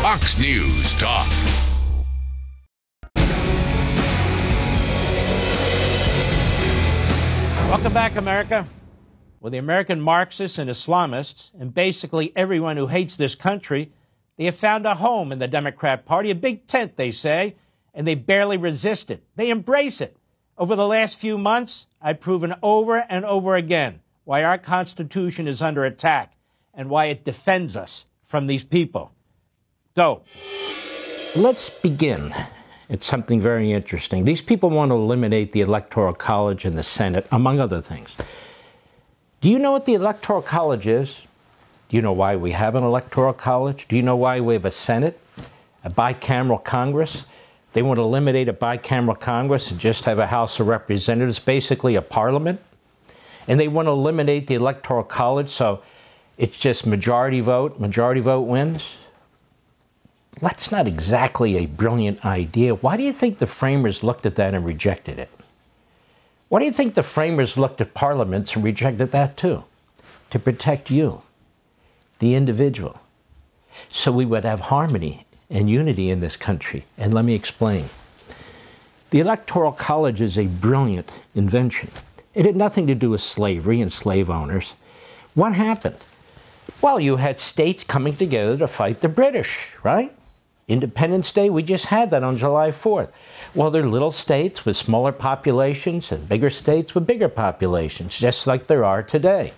Fox News Talk. Welcome back, America. Well, the American Marxists and Islamists, and basically everyone who hates this country, they have found a home in the Democrat Party, a big tent, they say, and they barely resist it. They embrace it. Over the last few months, I've proven over and over again why our Constitution is under attack and why it defends us from these people. Go. Let's begin. It's something very interesting. These people want to eliminate the Electoral College and the Senate, among other things. Do you know what the Electoral College is? Do you know why we have an Electoral College? Do you know why we have a Senate, a bicameral Congress? They want to eliminate a bicameral Congress and just have a House of Representatives, basically a parliament. And they want to eliminate the Electoral College, so it's just majority vote wins. That's not exactly a brilliant idea. Why do you think the framers looked at that and rejected it? Why do you think the framers looked at parliaments and rejected that too? To protect you, the individual. So we would have harmony and unity in this country. And let me explain. The Electoral College is a brilliant invention. It had nothing to do with slavery and slave owners. What happened? Well, you had states coming together to fight the British, right? Independence Day, we just had that on July 4th. Well, they're little states with smaller populations and bigger states with bigger populations, just like there are today.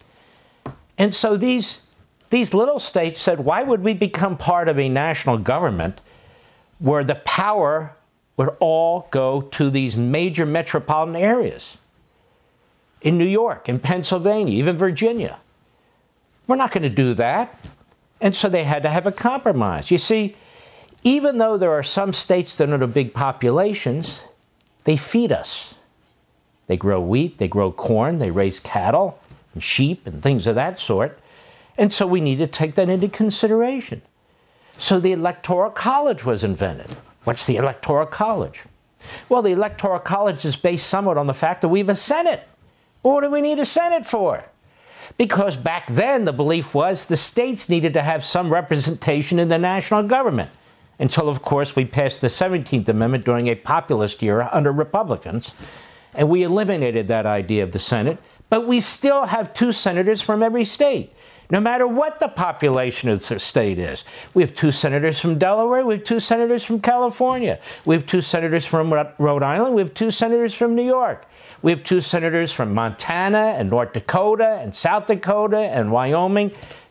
And so these little states said, why would we become part of a national government where the power would all go to these major metropolitan areas? In New York, in Pennsylvania, even Virginia. We're not going to do that. And so they had to have a compromise. You see, even though there are some states that are big populations, they feed us. They grow wheat, they grow corn, they raise cattle and sheep and things of that sort. And so we need to take that into consideration. So the Electoral College was invented. What's the Electoral College? Well, the Electoral College is based somewhat on the fact that we have a Senate. Well, what do we need a Senate for? Because back then the belief was the states needed to have some representation in the national government. Until, of course, we passed the 17th Amendment during a populist era under Republicans, and we eliminated that idea of the Senate. But we still have 2 senators from every state, no matter what the population of the state is. We have 2 senators from Delaware. We have 2 senators from California. We have 2 senators from Rhode Island. We have 2 senators from New York. We have 2 senators from Montana and North Dakota and South Dakota and Wyoming.